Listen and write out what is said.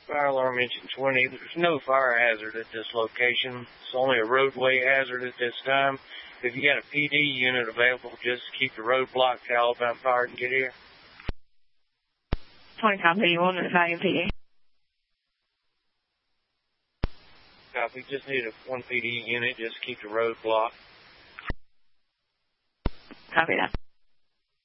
Fire alarm engine 20. There's no fire hazard at this location. It's only a roadway hazard at this time. If you got a PD unit available, just keep the road blocked till Alabama Fire can get here. 20 copy, you want to value PD? Copy, just need one PD unit, just keep the road blocked. Copy that.